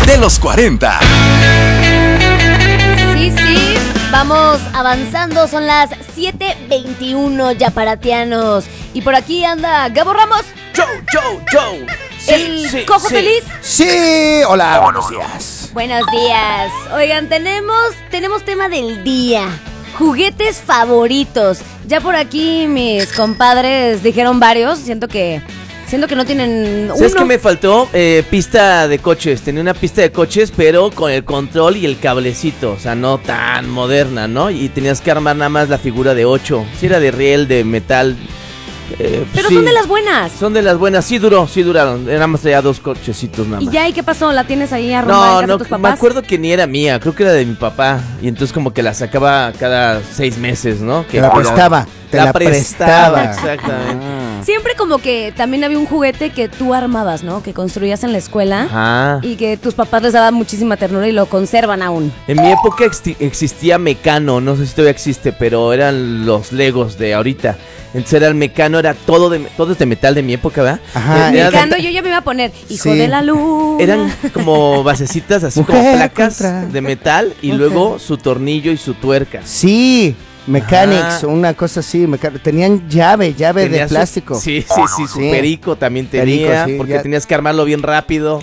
de los 40. Sí, vamos avanzando, son las 7:21 yaparatianos. Y por aquí anda Gabo Ramos. Joe. ¿El cojo feliz? Sí, hola, buenos días. Buenos días. Oigan, tenemos tema del día. Juguetes favoritos. Ya por aquí mis compadres dijeron varios. Siento que no tienen uno. ¿Sabes qué me faltó? Pista de coches. Tenía una pista de coches, pero con el control y el cablecito. O sea, no tan moderna, ¿no? Y tenías que armar nada más la figura de 8. Si era de riel, de metal. Pero sí, son de las buenas. Son de las buenas. Sí duraron. Nada más traía 2 cochecitos nada más. ¿Y ya? ¿Y qué pasó? ¿La tienes ahí arrumbada en casa de tus papás? Me acuerdo que ni era mía. Creo que era de mi papá. Y entonces como que la sacaba cada 6 meses, ¿no? Te la prestaba. Exactamente. Siempre como que también había un juguete que tú armabas, ¿no? Que construías en la escuela. Ajá. Y que tus papás les daban muchísima ternura y lo conservan aún. En mi época existía Mecano, no sé si todavía existe, pero eran los Legos de ahorita. Entonces era el Mecano, era todo es de metal de mi época, ¿verdad? Ajá. Mecano, yo ya me iba a poner hijo de la luz. Eran como basecitas, así Mujer como placas contra... de metal y luego su tornillo y su tuerca. Sí. Mechanics, una cosa así, tenían llave de plástico. Sí, su perico también tenía, sí, porque tenías que armarlo bien rápido.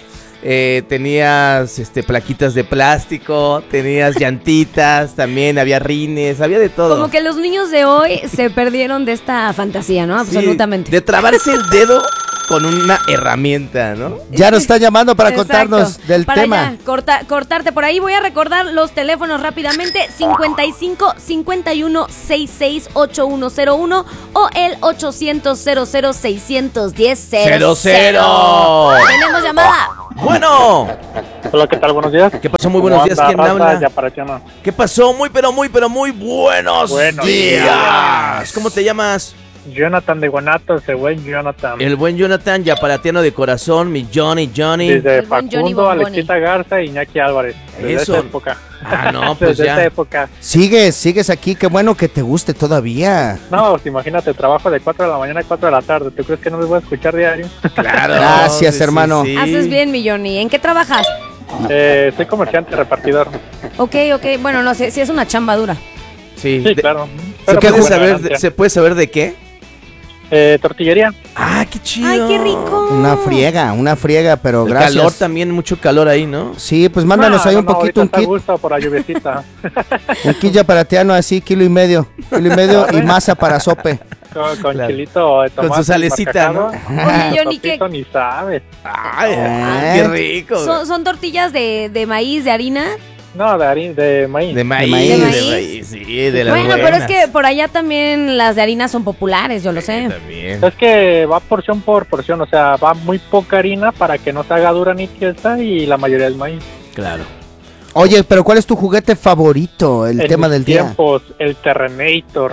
Tenías plaquitas de plástico, tenías llantitas, también había rines, había de todo. Como que los niños de hoy se perdieron de esta fantasía, ¿no? Absolutamente. Sí, de trabarse el dedo con una herramienta, ¿no? Ya nos está llamando para contarnos del tema. Cortarte por ahí. Voy a recordar los teléfonos rápidamente: 55 51 66 8101 o el 800 00 610 00. Tenemos llamada. Bueno. Hola, ¿qué tal? Buenos días. ¿Qué pasó? Muy buenos días. ¿Quién habla? ¿Qué pasó? Muy buenos días. ¿Cómo te llamas? Jonathan de Guanatos, el buen Jonathan. El buen Jonathan, yaparatiano de corazón, mi Johnny. Desde Facundo, Alexita Garza y Iñaki Álvarez. Desde esa época. Ah, no, pues desde ya. esa época. Sigues aquí, qué bueno que te guste todavía. No, pues imagínate, trabajo de 4 de la mañana a 4 de la tarde. ¿Tú crees que no me voy a escuchar diario? Claro. Gracias, hermano. Sí. Haces bien, mi Johnny. ¿En qué trabajas? Soy comerciante, repartidor. Ok, bueno, no sé, si es una chamba dura. Sí, claro. ¿Se puede saber de qué? Tortillería. Ah, qué chido. Ay, qué rico. Una friega, pero el gracias. Calor también, mucho calor ahí, ¿no? Sí, pues mándanos ahí un poquito, un kit. Gusto por la lluviecita. Un kit yaparatiano así, kilo y medio y masa para sope. Con chilito de tomate. Con su salecita, ¿no? Oye, Johnny, ¿qué? Ni sabes. Ay, qué rico. ¿Son tortillas de maíz, de harina? No, de maíz. De maíz, sí, de las Bueno, buenas. pero es que por allá también las de harina son populares, yo lo sé. También. Es que va porción por porción, o sea, va muy poca harina para que no se haga dura ni tiesa y la mayoría es maíz. Claro. Oye, pero ¿cuál es tu juguete favorito? El tema del día. Tiempos, el Terrenator.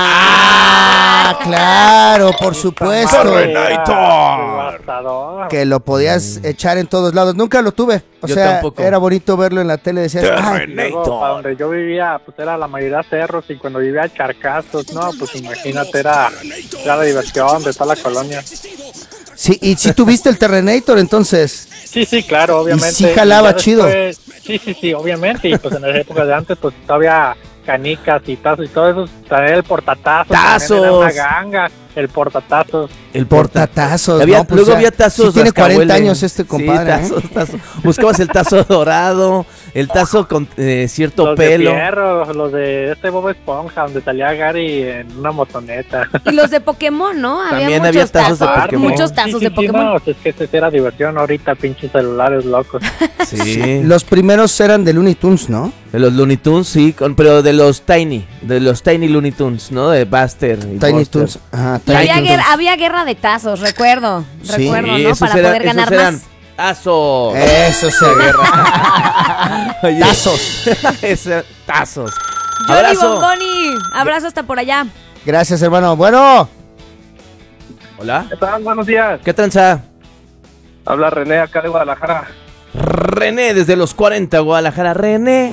Ah, claro, por supuesto. Terrenator. Que lo podías echar en todos lados. Nunca lo tuve. O sea, tampoco. Era bonito verlo en la tele. Decías, Luego, para donde yo vivía, pues era la mayoría cerros y cuando vivía charcazos, no, pues imagínate, era la diversión de toda la colonia. Sí, y si tuviste el Terrenator entonces. Sí, claro, obviamente. Y sí jalaba chido. Sí, obviamente. Y pues en las épocas de antes, pues todavía canicas y tazos y todo eso, traer el portatazo. ¡Tazos! Era una ganga, el portatazos. El portatazos. Luego pues había tazos. Sí tiene 40 rascahuele. años este compadre. Sí, tazos. Buscabas el tazo dorado, el tazo con cierto los pelo. Los de Fierro, los de Bob Esponja, donde salía Gary en una motoneta. Y los de Pokémon, ¿no? También había tazos de Pokémon. Muchos tazos de Pokémon. No, es que esa era diversión ahorita, pinches celulares locos. Sí. Los primeros eran de Looney Tunes, ¿no? De los Looney Tunes, sí, pero de los Tiny Looney Tunes, ¿no? De Buster y Tiny Buster. Tunes. Ajá, Y había guerra de tazos, recuerdo, Sí, ¿no? Para poder ganar más. Tazos. Eso se guerra. Tazos. Tazos. Johnny Abrazo. Bomboni, abrazo hasta por allá. Gracias, hermano. Bueno. Hola. ¿Qué tal? Buenos días. ¿Qué tranza? Habla René acá de Guadalajara. René desde los 40, Guadalajara. René.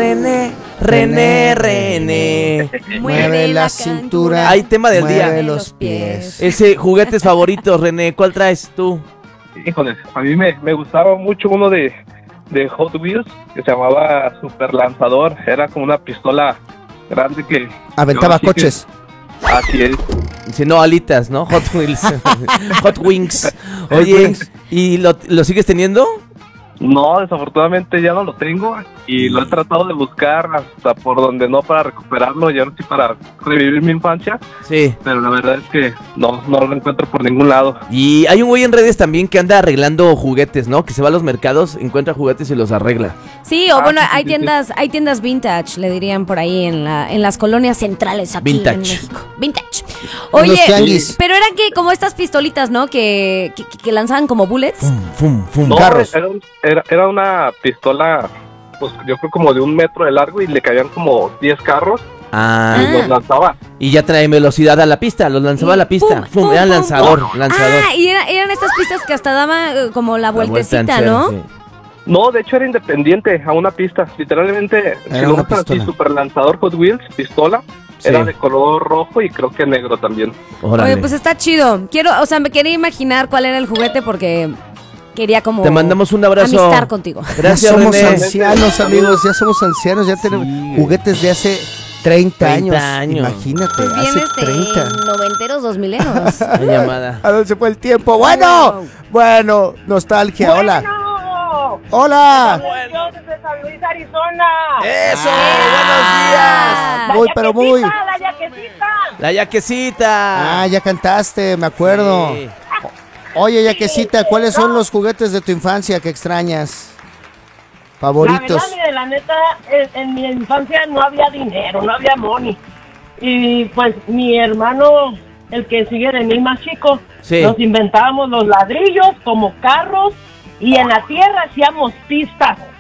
Mueve la cintura. Hay tema del día. Mueve los pies. Ese juguetes favoritos, René. ¿Cuál traes tú? Híjole, a mí me gustaba mucho uno de de Hot Wheels que se llamaba Super Lanzador. Era como una pistola grande que... Aventaba coches. Así es. Si no, alitas, ¿no? Hot Wheels. Hot Wings. Oye, ¿y lo sigues teniendo? No, desafortunadamente ya no lo tengo y lo he tratado de buscar hasta por donde no para recuperarlo y ahora sí para revivir mi infancia. Sí. Pero la verdad es que no lo encuentro por ningún lado. Y hay un güey en redes también que anda arreglando juguetes, ¿no? Que se va a los mercados, encuentra juguetes y los arregla. Sí, o bueno, hay tiendas vintage, le dirían por ahí en las colonias centrales aquí en México. Vintage. Oye, pero eran que como estas pistolitas, ¿no? Que lanzaban como bullets. No, carros. Era una pistola, pues yo creo como de 1 metro de largo y le caían como 10 carros. Y los lanzaba. Y ya trae velocidad a la pista, los lanzaba a la pista. Era lanzador. Y eran estas pistas que hasta daban como la vueltecita, ¿no? Sí. No, de hecho era independiente a una pista. Literalmente, si lo buscan así, Super Lanzador Hot Wheels, pistola. Sí. Era de color rojo y creo que negro también. Oye, pues está chido. Me quería imaginar cuál era el juguete porque quería como... Te mandamos un abrazo. Amistar contigo. Gracias, ya somos ancianos, amigos. Ya somos ancianos. Ya tenemos juguetes de hace 30 años. Imagínate, pues hace 30. Noventeros, 2000eros. La llamada. ¿A dónde se fue el tiempo? Bueno, nostalgia. Hola. Hola. Yo desde San Luis, Arizona. Eso, buenos días. Muy. La yaquecita. La yaquecita. Ya cantaste, me acuerdo. Sí. Oye, yaquecita, ¿cuáles son los juguetes de tu infancia que extrañas? Favoritos. La neta, en mi infancia no había dinero, no había money. Y pues mi hermano, el que sigue de mí más chico, nos inventábamos los ladrillos como carros y en la tierra hacíamos pistas.